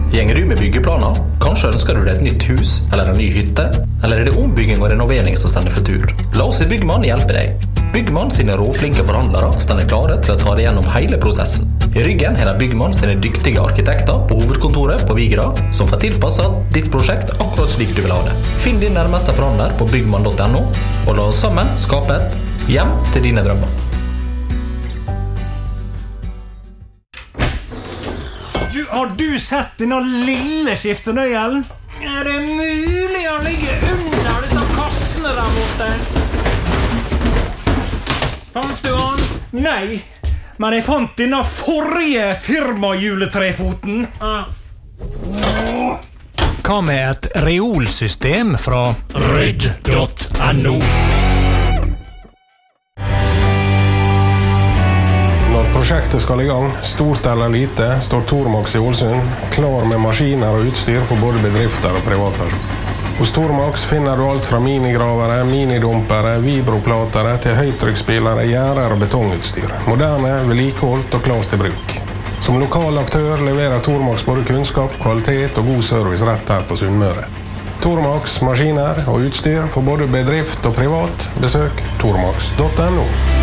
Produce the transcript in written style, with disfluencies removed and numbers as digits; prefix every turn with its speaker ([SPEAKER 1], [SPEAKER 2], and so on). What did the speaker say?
[SPEAKER 1] Gjenger du med byggeplaner? Kanskje ønsker du deg et nytt hus eller en ny hytte? Eller er det ombygging og renovering som stender for tur? La oss i Byggmann hjelpe deg. Byggmann sine råflinke forhandlere stender klare til å ta deg gjennom hele prosessen. I ryggen har de Byggmann sine dyktige arkitekter på hovedkontoret på Vigra, som får tilpasset ditt prosjekt akkurat slik du vil ha det. Finn din nærmeste forhandler på byggmann.no, og la oss sammen skape et hjem til dine drømmer.
[SPEAKER 2] Har du sett denne lille skiftenøyelen? Er det mulig å ligge under disse kassene der borte? Fant du han? Nei, men jeg fant denne forrige firmajuletrefoten.
[SPEAKER 3] Hva med et reolsystem fra
[SPEAKER 2] Ryd.no?
[SPEAKER 4] Når prosjektet skal i gang, stort eller lite, står Tormax i Ålesund klar med maskiner og utstyr for både bedrifter og privatpersoner. Hos Tormax finner du alt fra minigravere, minidumpere, vibroplatere til høytrykksspillere, gjerder og betongutstyr. Moderne, vedlikeholdt og klart til bruk. Som lokal aktør leverer Tormax både kunnskap, kvalitet og god service rett her på Sunnmøre. Tormax, maskiner og utstyr for både bedrift og privat. Besøk tormax.no.